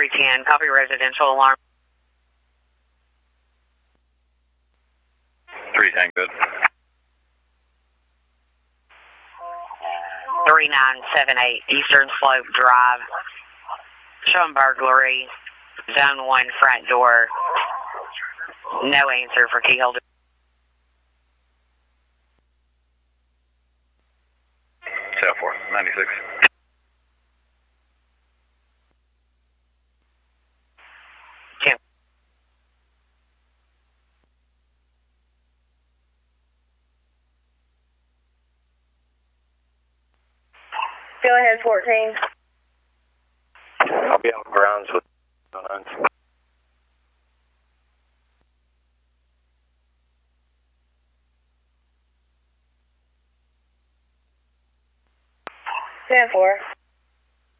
310, copy residential alarm. 310, good. 3978 Eastern Slope Drive. Showing burglary. Zone 1 front door. No answer for key holder. 96. Go ahead, 14. I'll be on grounds with 9. Go ahead, 4.